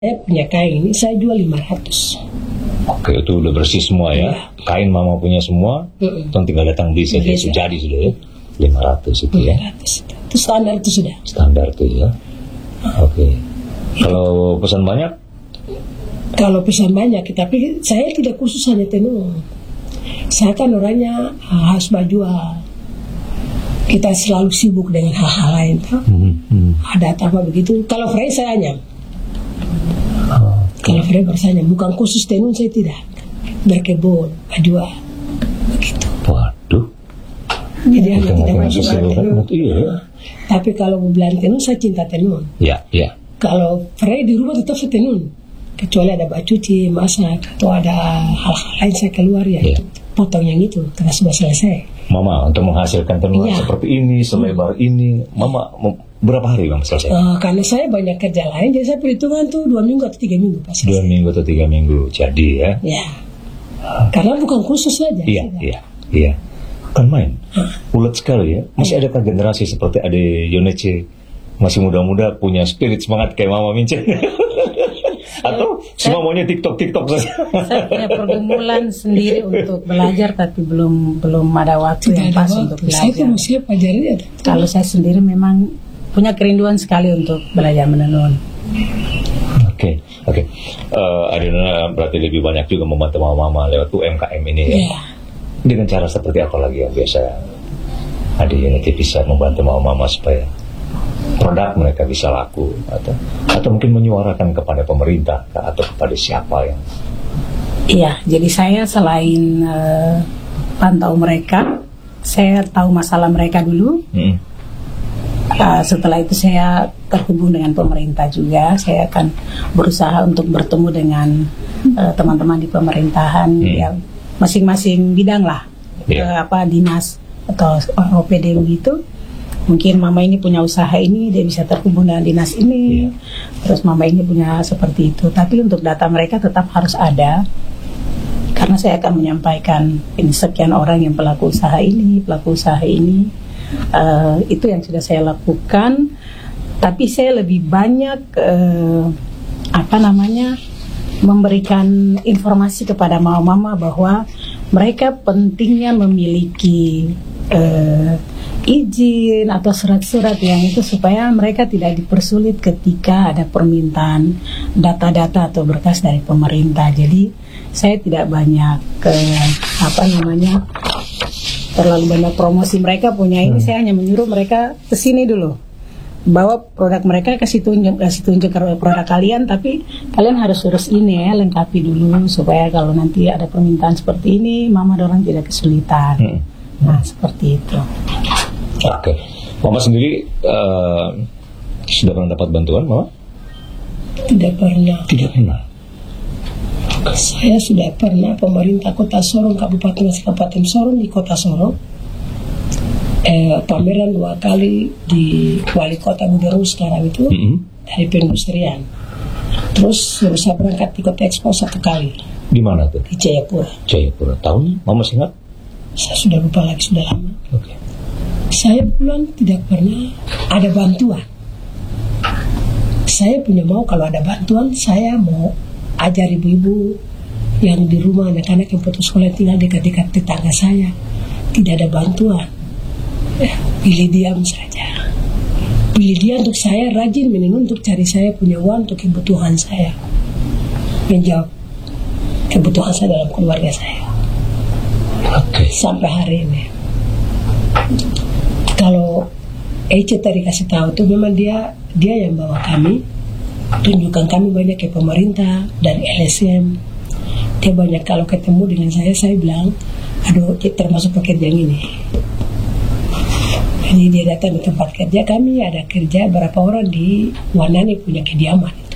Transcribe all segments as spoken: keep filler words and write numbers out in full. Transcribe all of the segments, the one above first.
Saya punya kain ini saya jual lima ratus. Oke, itu udah bersih semua ya. Ya. Kain mama punya semua. Mm-mm. Tuan tinggal datang beli saja, sudah jadi sudah ya. lima ratus itu ya. lima ratus. Itu standar itu sudah. Standar itu ya. Oke. Kalau pesan banyak? Kalau pesan banyak, tapi saya tidak khusus hanya tenun. Saya kan orangnya harus berjual. Kita selalu sibuk dengan hal-hal lain. Mm-hmm. Ada apa begitu? Kalau Frey saya hanya. Kalau Frey bersanya, bukan khusus tenun saya tidak. Berkebun, berjual, begitu. Waduh. Jadi hanya tidak masuk tenun. Iya. Tapi kalau mau bilang tenun, saya cinta tenun. Iya, iya. Kalau Frey di rumah tetap saya tenun. Kecuali ada bak cuci, masak, atau ada hal-hal lain saya keluar ya. Ya. Itu, potong yang itu, karena sudah selesai. Mama, untuk menghasilkan tenun ya. Seperti ini, selebar hmm. ini, Mama berapa hari Bang selesai? Uh, karena saya banyak kerja lain, jadi saya perhitungan tuh dua minggu atau tiga minggu pas selesai. Dua minggu atau tiga minggu, jadi ya? Ya, karena bukan khusus saja. Iya, iya, iya. Kan main, huh? Ulet sekali ya. Masih ya. Adakah generasi seperti Ade Yonece, masih muda-muda, punya spirit semangat kayak Mama Mince? Atau semua maunya TikTok-TikTok saja? Saya punya pergumulan sendiri untuk belajar, tapi belum belum ada waktu tidak yang pas waktu. Untuk belajar. Saya mesti pelajari. Kalau saya sendiri memang punya kerinduan sekali untuk belajar menenun. Oke, okay, oke. Okay. Uh, Adina berarti lebih banyak juga membantu mama-mama lewat U M K M ini ya. Yeah. Dengan cara seperti apa lagi yang biasa Adina bisa membantu mama-mama supaya produk mereka bisa laku, atau atau mungkin menyuarakan kepada pemerintah atau kepada siapa yang? Iya, jadi saya selain uh, pantau mereka, saya tahu masalah mereka dulu. Hmm. Uh, setelah itu saya terhubung dengan pemerintah juga. Saya akan berusaha untuk bertemu dengan uh, teman-teman di pemerintahan hmm. yang masing-masing bidang lah, yeah. uh, apa dinas atau O P D begitu. Mungkin mama ini punya usaha ini, dia bisa terhubung dengan dinas ini. Yeah. Terus mama ini punya seperti itu. Tapi untuk data mereka tetap harus ada, karena saya akan menyampaikan ini sekian orang yang pelaku usaha ini, pelaku usaha ini. Uh, itu yang sudah saya lakukan. Tapi saya lebih banyak uh, apa namanya memberikan informasi kepada mama-mama bahwa mereka pentingnya memiliki uh, izin atau surat-surat yang itu supaya mereka tidak dipersulit ketika ada permintaan data-data atau berkas dari pemerintah. Jadi saya tidak banyak ke apa namanya terlalu banyak promosi mereka punya ini. Hmm. Saya hanya menyuruh mereka ke sini dulu, bawa produk mereka, kasih tunjuk kasih tunjuk produk kalian, tapi kalian harus urus ini ya, lengkapi dulu supaya kalau nanti ada permintaan seperti ini mama dorang tidak kesulitan. Hmm. Nah seperti itu. Oke, Mama sendiri uh, sudah pernah dapat bantuan, Mama? Tidak pernah. Tidak pernah. Saya sudah pernah pemerintah Kota Sorong, Kabupaten Kabupaten Sorong di Kota Sorong, eh, pameran dua kali di wali kota gubernur sekarang itu mm-hmm. dari perindustrian. Terus saya berangkat di Kota Expo satu kali. Di mana tuh? Di Jayapura. Jayapura. Tahun? Mama masih ingat? Saya sudah lupa lagi, sudah lama. Oke. Okay. Saya pulang tidak pernah ada bantuan. Saya punya mau kalau ada bantuan, saya mau ajar ibu-ibu yang di rumah, anak-anak yang putus sekolah tinggal dekat-dekat tetangga saya. Tidak ada bantuan. Ya, pilih diam saja. Pilih diam untuk saya rajin menenun untuk cari saya punya uang untuk kebutuhan saya. Menjawab kebutuhan saya dalam keluarga saya. Okay. Sampai hari ini. Kalau Ece tadi kasih tahu tuh memang dia dia yang bawa kami, tunjukkan kami banyak ke pemerintah dari L S M. Dia banyak kalau ketemu dengan saya, saya bilang, aduh termasuk pekerjaan ini. Jadi dia datang di tempat kerja kami, ada kerja berapa orang di Wanane punya kediaman itu.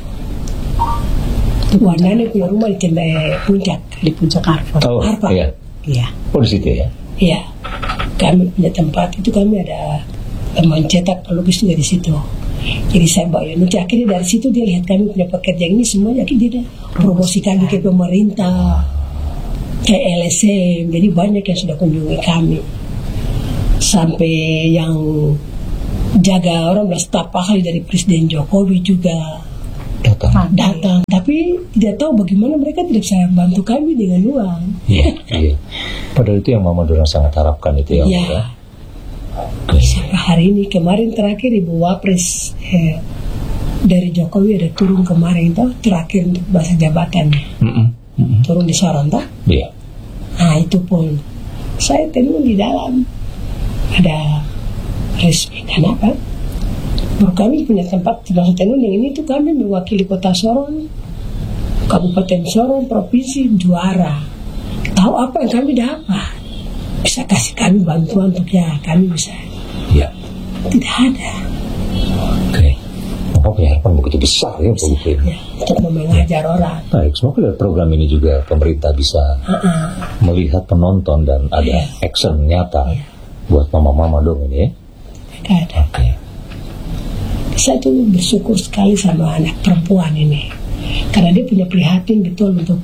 Wanane punya rumah di Cendai Puncak, di Puncak Harpa. Oh, Harpa. Iya. Iya. Oh di situ ya. Iya. Kami punya tempat itu, kami ada mencetak pelukis juga di situ. Jadi saya bawa nanti akhirnya dari situ dia lihat kami punya pekerjaan ini semuanya, akhirnya dia promosi kami ke pemerintah, ke L S M. Jadi banyak yang sudah kunjungi kami. Sampai yang jaga orang belas staf ahli dari Presiden Jokowi juga datang. Datang, tapi tidak tahu bagaimana mereka tidak bisa bantu kami dengan uang. Iya, iya. Padahal itu yang Mama Dorang sangat harapkan itu ya. Iya. Okay. Sampai hari ini, kemarin terakhir Ibu Wapres eh, dari Jokowi ada turun kemarin tuh terakhir untuk masa jabatannya. Mm-mm. Mm-mm. Turun di Sorong tuh. Iya. Nah itu pun saya tenun di dalam ada resmi. Kenapa? Baru kami punya tempat termasuk tenun yang ini tuh kami mewakili Kota Sorong, Kabupaten Sorong, Provinsi juara. Tahu apa yang kami dapat? Bisa kasih kami bantuan untuk ya kami bisa. Ya. Tidak ada. Oke. Mama punya harapan begitu besar ya begitu. Ya, untuk mengajar ya. Orang. Baik, semoga dari program ini juga pemerintah bisa uh-uh. melihat penonton dan ada ya. Action nyata ya. Buat mama-mama dong ini ya. Tidak ada. Oke. Okay. Saya tuh bersyukur sekali sama anak perempuan ini karena dia punya prihatin betul untuk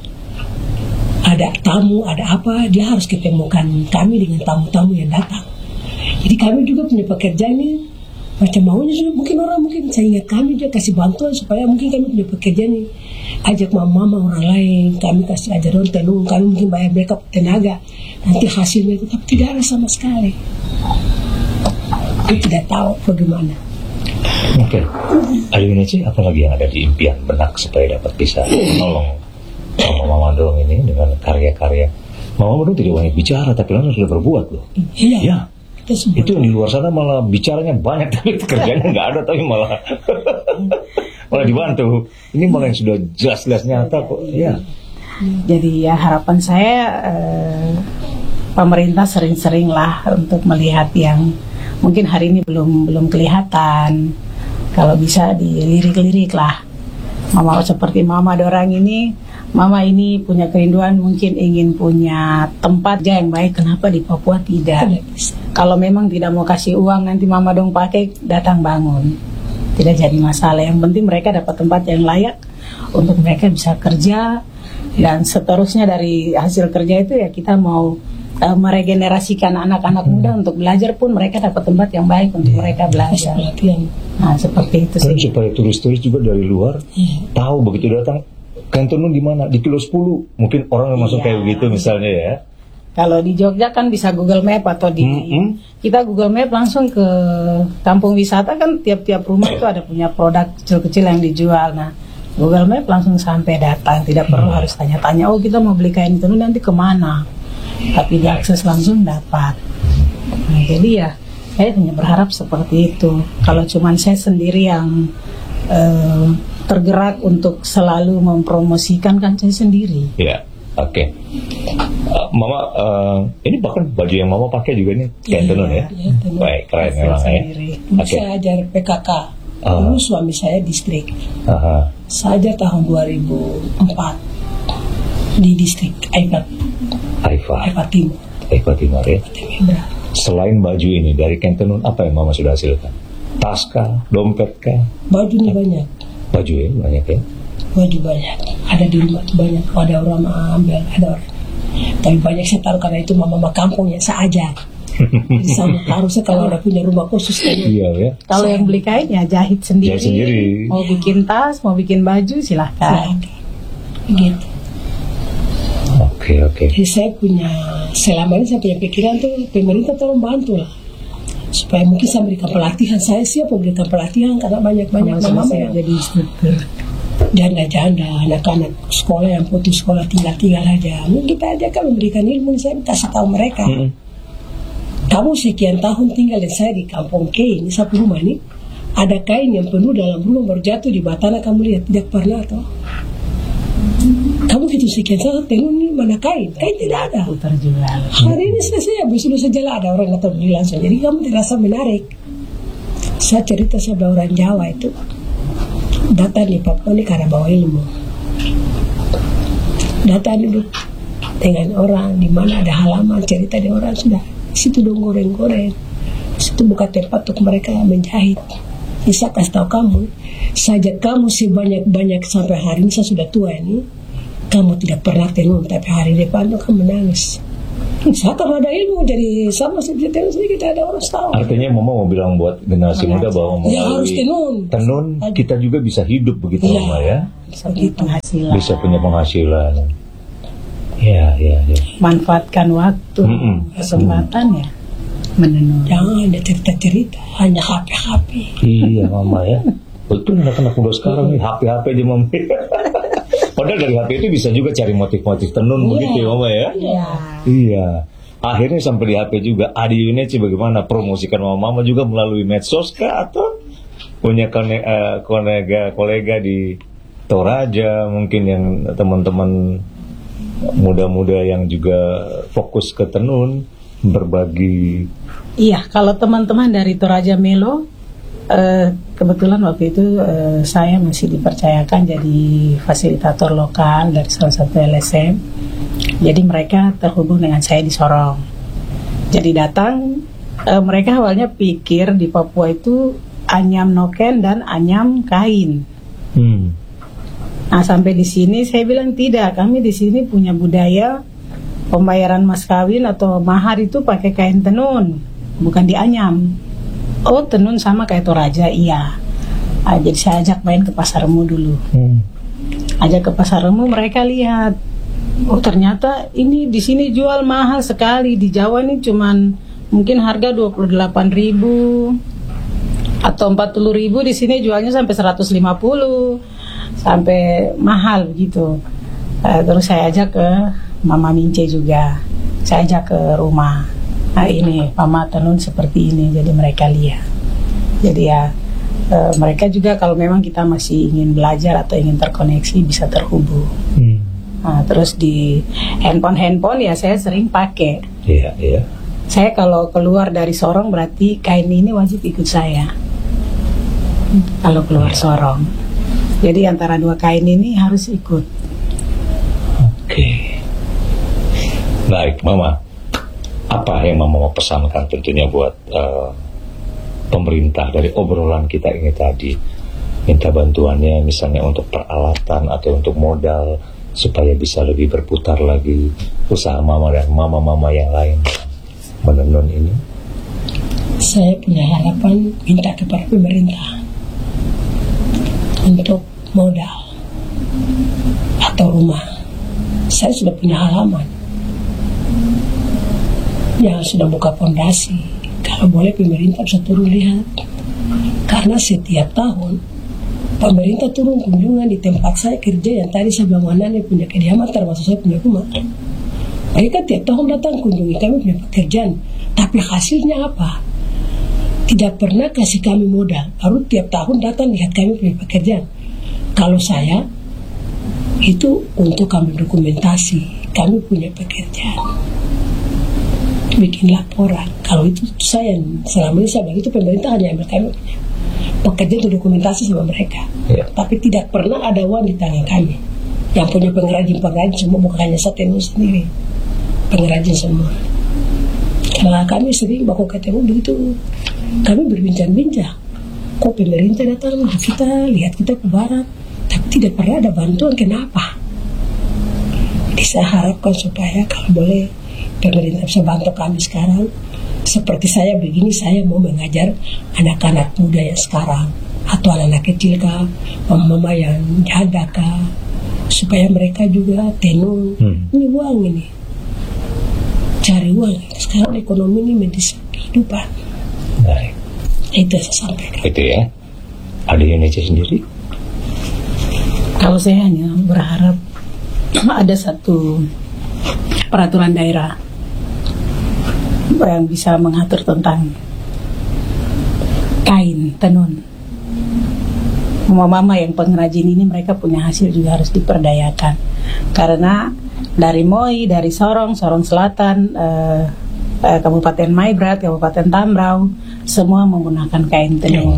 ada tamu, ada apa, dia harus ketemukan kami dengan tamu-tamu yang datang. Jadi kami juga punya pekerjaan ini macam maunya juga mungkin orang mungkin saya ingat kami juga kasih bantuan supaya mungkin kami punya pekerjaan ini ajak mama-mama orang lain, kami kasih ajar orang tenung, kami mungkin bayar mereka tenaga, nanti hasilnya itu tapi tidak ada sama sekali. Kita tidak tahu bagaimana. Oke, okay. Ayu sih apa lagi yang ada di impian benak supaya dapat bisa menolong Mama Dong ini dengan karya-karya. Mama Dong tidak banyak bicara tapi langsung sudah berbuat loh. Iya. Ya. Itu yang di luar sana malah bicaranya banyak tapi kerjanya nggak ada tapi malah malah dibantu. Ini malah yang sudah jelas-jelas nyata kok. Ya. Jadi ya harapan saya eh, pemerintah sering-sering lah untuk melihat yang mungkin hari ini belum belum kelihatan. Kalau bisa dilirik-lirik lah. Mama seperti Mama Dorang ini, Mama ini punya kerinduan mungkin ingin punya tempat yang baik. Kenapa di Papua tidak? Kalau memang tidak mau kasih uang nanti Mama dong pakai datang bangun. Tidak jadi masalah. Yang penting mereka dapat tempat yang layak untuk mereka bisa kerja dan seterusnya dari hasil kerja itu ya kita mau uh, meregenerasikan anak-anak hmm. muda untuk belajar pun mereka dapat tempat yang baik untuk mereka belajar. Nah seperti itu dan sih. Supaya turis-turis juga dari luar hmm. tahu begitu datang Kantonun di mana di kilo sepuluh mungkin orang yang masuk kayak begitu misalnya ya. Kalau di Jogja kan bisa Google Map atau di mm-hmm. kita Google Map langsung ke kampung wisata kan tiap-tiap rumah itu ada punya produk kecil-kecil yang dijual. Nah Google Map langsung sampai datang, tidak perlu hmm. harus tanya-tanya. Oh kita mau beli kain tenun nanti kemana? Tapi diakses langsung dapat. Nah, jadi ya saya hanya berharap seperti itu. Kalau cuma saya sendiri yang uh, tergerak untuk selalu mempromosikan kan saya sendiri. Ya, oke. Okay. Uh, Mama, uh, ini bahkan baju yang Mama pakai juga nih kain tenun ya. ya Baik, keren memang ya. Okay. Saya ajar P K K. Dulu uh. suami saya distrik. Uh-huh. Saya ajar tahun dua ribu empat di distrik Aipat. Aipat. Aipat Timur. Aipat Timur ya. Selain baju ini dari kain tenun apa yang Mama sudah hasilkan? Tas kah? Dompet kah? Bajunya banyak. Baju ya banyak ya. Baju banyak. Ada di rumah banyak. Ada orang ambil, ada orang. Tapi banyak saya taruh karena itu mama-mama kampung yang saya ajar. Jadi sama harusnya kalau ada punya rumah khusus kan. Iya ya. Kalau yang beli kain ya jahit sendiri. Jahit sendiri. Mau bikin tas, mau bikin baju silahkan. Gitu. Oke oke. Jadi saya punya selama ini saya punya pikiran tuh pemerintah tolong bantu lah supaya mungkin saya berikan pelatihan. Saya siap memberikan pelatihan karena banyak-banyak mama yang jadi instruktur. Janda-janda, anak-anak sekolah yang putus sekolah tinggal-tinggal aja. Mungkin kita aja kan memberikan ilmu, saya kasih tahu mereka. Mm-hmm. Kamu sekian tahun tinggal dan saya di kampung K ini satu rumah ini ada kain yang penuh dalam rumah baru jatuh di batana kamu lihat tidak pernah toh. Kamu gitu sekian tahun tenun ini mana kain? Kain tidak ada. Hari ini selesai besok saja lah ada orang atau beli langsung. Jadi kamu terasa menarik. Saya cerita sama orang Jawa itu datang di Papua ini karena bawa ilmu. Datang duduk dengan orang di mana ada halaman cerita di orang sudah. Situ dong goreng-goreng. Situ buka tempat untuk mereka menjahit. Bisa kasih tahu kamu, saja kamu sebanyak-banyak sampai hari ini saya sudah tua ini, kamu tidak pernah tenun, tapi hari depan tuh kamu menangis. Saya karena ada ilmu, jadi sama seperti tenun kita ada orang tahu. Artinya Mama mau bilang buat generasi muda bahwa ya, harus tenun. Tenun kita juga bisa hidup begitu ya, Mama ya. Bisa punya penghasilan. Bisa punya penghasilan. Ya, ya, ya. Manfaatkan waktu, mm -mm. kesempatan ya. Menenun. Jangan ada cerita-cerita, hanya H P-H P. Iya Mama ya. Betul anak-anak muda sekarang nih H P-H P di Mama. Padahal dari H P itu bisa juga cari motif-motif tenun yeah. begitu ya Mama ya. Iya. Iya. Akhirnya sampai di H P juga. Adi Yuneci bagaimana promosikan Mama Mama juga melalui medsos kah atau punya kolega kolega, kolega di Toraja mungkin yang teman-teman muda-muda yang juga fokus ke tenun berbagi. Iya, kalau teman-teman dari Toraja Melo, eh, kebetulan waktu itu eh, saya masih dipercayakan jadi fasilitator lokal dari salah satu L S M. Jadi mereka terhubung dengan saya di Sorong. Jadi datang, eh, mereka awalnya pikir di Papua itu anyam noken dan anyam kain. Hmm. Nah sampai di sini saya bilang tidak, kami di sini punya budaya pembayaran mas kawin atau mahar itu pakai kain tenun, bukan dianyam. Oh tenun sama kayak Toraja, iya. Nah, jadi saya ajak main ke Pasar Remu dulu. Hmm. Ajak ke Pasar Remu, mereka lihat. Oh ternyata ini di sini jual mahal sekali. Di Jawa ini cuman mungkin harga dua puluh delapan ribu atau empat puluh ribu, di sini jualnya sampai seratus lima puluh, sampai mahal gitu. Uh, terus saya ajak ke Mama Mince juga, saya ajak ke rumah. Nah ini Mama tenun seperti ini, jadi mereka lihat. Jadi ya e, mereka juga kalau memang kita masih ingin belajar atau ingin terkoneksi bisa terhubung. Hmm. Nah, terus di handphone-handphone ya saya sering pakai. Iya, iya. Saya kalau keluar dari Sorong berarti kain ini wajib ikut saya. Kalau keluar ya. Sorong, jadi antara dua kain ini harus ikut. Oke. Baik, Mama. Apa yang Mama mau pesankan tentunya buat uh, pemerintah dari obrolan kita ini tadi? Minta bantuannya misalnya untuk peralatan atau untuk modal supaya bisa lebih berputar lagi usaha Mama dan mama-mama yang lain menenun ini. Saya punya harapan minta kepada pemerintah untuk modal atau rumah. Saya sudah punya halaman yang sudah buka fondasi. Kalau boleh pemerintah bisa turun lihat, karena setiap tahun pemerintah turun kunjungan di tempat saya kerja yang tadi saya bilang Wanane punya kediaman termasuk saya punya rumah. Mereka tiap tahun datang kunjungi kami punya pekerjaan, tapi hasilnya apa? Tidak pernah kasih kami modal, baru tiap tahun datang lihat kami punya pekerjaan. Kalau saya itu untuk kami dokumentasi, kami punya pekerjaan, bikin laporan. Kalau itu saya selama ini saya begitu, pemerintah hanya ambil kami pekerja untuk dokumentasi sama mereka, ya. Tapi tidak pernah ada uang di tangan kami. Yang punya pengrajin-pengrajin semua, bukan hanya saya tenun sendiri, pengrajin semua. Karena kami sering baku ketemu begitu, kami berbincang-bincang. Kok pemerintah datang kita lihat kita ke barat, tapi tidak pernah ada bantuan, kenapa? Jadi saya harapkan supaya kalau boleh pemerintah bisa bantu kami sekarang. Seperti saya begini, saya mau mengajar anak-anak muda yang sekarang atau anak-anak kecil kah, mama-mama yang janda kah, supaya mereka juga tenun. hmm. Ini uang ini, cari uang. Sekarang ekonomi ini mendesak kehidupan. Baik, itu yang saya sampaikan. Itu ya. Ada Indonesia sendiri. Kalau saya hanya berharap ada satu peraturan daerah yang bisa mengatur tentang kain tenun. Mama-mama yang pengrajin ini mereka punya hasil juga harus diperdayakan. Karena dari Moi, dari Sorong, Sorong Selatan, eh, eh, Kabupaten Maibrat, Kabupaten Tambrau, semua menggunakan kain tenun.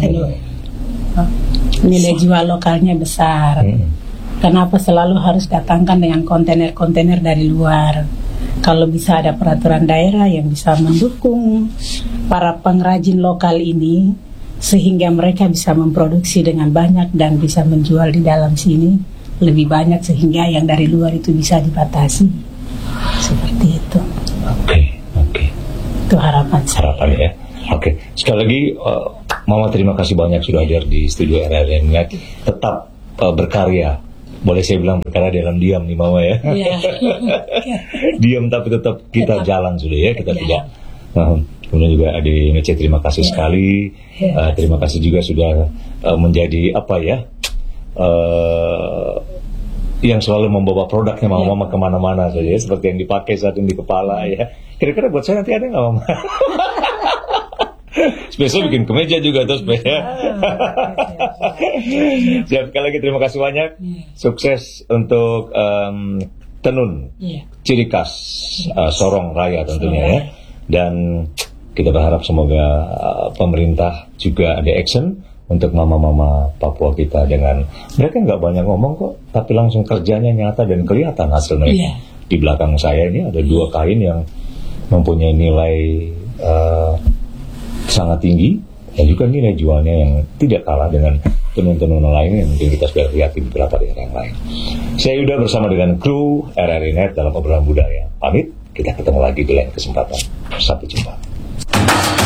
Nilai jual lokalnya besar. Kenapa selalu harus datangkan dengan kontainer-kontainer dari luar? Kalau bisa ada peraturan daerah yang bisa mendukung para pengrajin lokal ini sehingga mereka bisa memproduksi dengan banyak dan bisa menjual di dalam sini lebih banyak, sehingga yang dari luar itu bisa dibatasi. Seperti itu. Oke, oke. Itu harapan saya. Harapan ya. Oke, sekali lagi uh, Mama terima kasih banyak sudah hadir di studio R R I Net. Tetap uh, berkarya. Boleh saya bilang berkarya dalam diam nih Mama ya. Yeah. Diam tapi tetap kita tetap jalan sudah ya, kita yeah. tidak. Nah, kemudian juga Ade Ngece terima kasih yeah. sekali. Yeah. Uh, terima kasih juga sudah uh, menjadi apa ya? Uh, yang selalu membawa produknya Mama-Mama yeah. kemana-mana saja ya, seperti yang dipakai saat ini di kepala ya. Kira-kira buat saya nanti ada nggak Mama? Spesial bikin kemeja juga terus ya. Siap, sekali lagi terima kasih banyak. Sukses untuk um, tenun ciri khas uh, Sorong Raya tentunya ya. Dan kita berharap semoga uh, pemerintah juga ada action untuk mama-mama Papua kita, dengan mereka nggak banyak ngomong kok, tapi langsung kerjanya nyata dan kelihatan hasilnya. Yeah. Di belakang saya ini ada dua kain yang mempunyai nilai uh, sangat tinggi dan juga nilai jualnya yang tidak kalah dengan tenun-tenun lain yang mungkin kita sudah lihat di beberapa daerah yang lain. Saya Yuda bersama dengan kru R R I Net dalam obrolan budaya. Pamit, kita ketemu lagi di lain kesempatan. Sampai jumpa.